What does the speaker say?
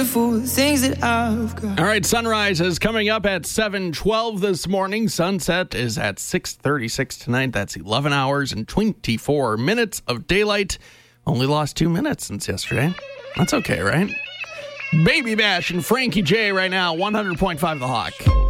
things that I've got. All right, sunrise is coming up at 7:12 this morning. Sunset is at 6:36 tonight. That's 11 hours and 24 minutes of daylight. Only lost 2 minutes since yesterday. That's okay, right? Baby Bash and Frankie J right now, 100.5 The Hawk.